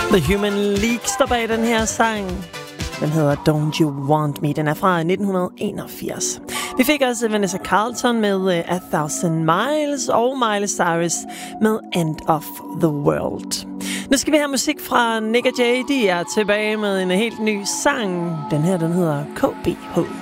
The Human League står bag den her sang. Den hedder Don't You Want Me. Den er fra 1981. Vi fik også Vanessa Carlton med A Thousand Miles og Miley Cyrus med End of the World. Nu skal vi have musik fra Nick og Jay. De er tilbage med en helt ny sang. Den her, den hedder KBH.